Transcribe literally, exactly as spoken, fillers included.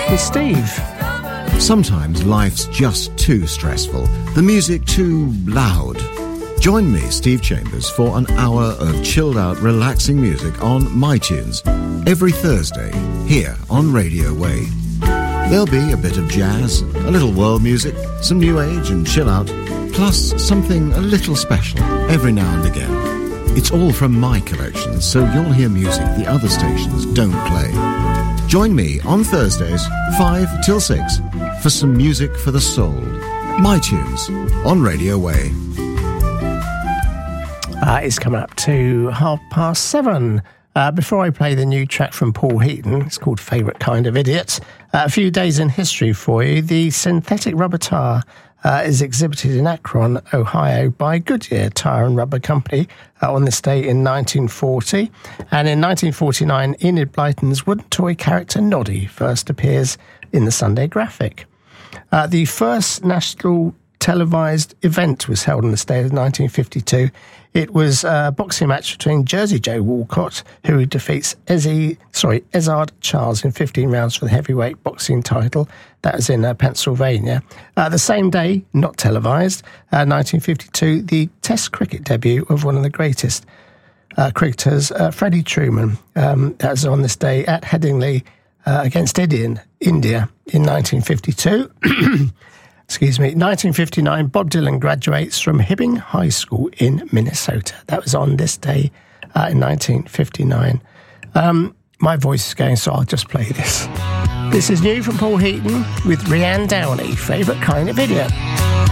with Steve. Sometimes life's just too stressful, the music too loud. Join me, Steve Chambers, for an hour of chilled-out, relaxing music on MyTunes every Thursday here on Radio Way. There'll be a bit of jazz, a little world music, some new age and chill-out, plus something a little special every now and again. It's all from my collection, so you'll hear music the other stations don't play. Join me on Thursdays, five till six, for some music for the soul. MyTunes on Radio Way. Uh, it's coming up to half past seven. Uh, before I play the new track from Paul Heaton, it's called Favourite Kind of Idiot. Uh, a few days in history for you. The synthetic rubber tyre uh, is exhibited in Akron, Ohio by Goodyear Tire and Rubber Company uh, on this day in nineteen forty. And in nineteen forty-nine, Enid Blyton's wooden toy character Noddy first appears in the Sunday Graphic. Uh, the first national televised event was held on this day of nineteen fifty-two. It was a boxing match between Jersey Joe Walcott, who defeats Ezzy, sorry, Ezzard Charles in fifteen rounds for the heavyweight boxing title. That was in uh, Pennsylvania. Uh, the same day, not televised, uh, nineteen fifty-two, the Test cricket debut of one of the greatest uh, cricketers, uh, Freddie Truman. Um, that was on this day at Headingley uh, against India, India in nineteen fifty-two. Excuse me, nineteen fifty-nine, Bob Dylan graduates from Hibbing High School in Minnesota. That was on this day uh, in nineteen fifty-nine. Um, my voice is going, so I'll just play this. This is new from Paul Heaton with Rhiannon Downey, Favourite Kind of Idiot.